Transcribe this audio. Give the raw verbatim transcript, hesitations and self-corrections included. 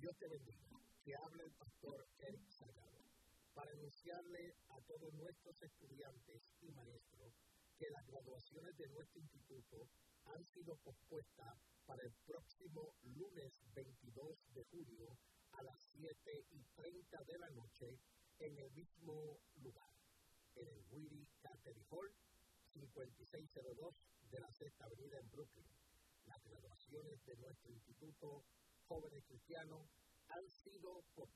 Dios te bendiga. Que hable el pastor Eric Salgado para anunciarle a todos nuestros estudiantes y maestros que las graduaciones de nuestro instituto han sido pospuestas para el próximo lunes veintidós de julio a las siete y treinta de la noche en el mismo lugar, en el Willy Catering Hall, cincuenta y seis cero dos de la Sexta Avenida en Brooklyn. Las graduaciones de nuestro instituto Jóvenes Cristianos han sido pospuestas